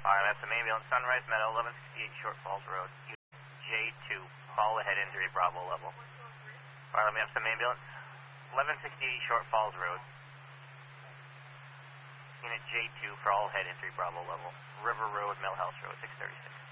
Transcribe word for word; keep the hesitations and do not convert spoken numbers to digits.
Alright, that's the main ambulance, Sunrise Meadow, eleven sixty-eight Short Falls Road, J two, follow the head injury, Bravo level. Alright, let me have some ambulance, eleven sixty-eight Short Falls Road, Unit J two for all head injury, Bravo level, River Road, Millhouse Road, six thirty-six.